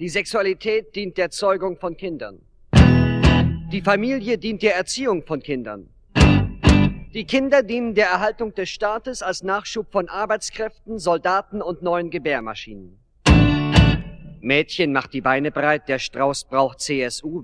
Die Sexualität dient der Zeugung von Kindern. Die Familie dient der Erziehung von Kindern. Die Kinder dienen der Erhaltung des Staates als Nachschub von Arbeitskräften, Soldaten und neuen Gebärmaschinen. Mädchen macht die Beine breit, der Strauß braucht CSU.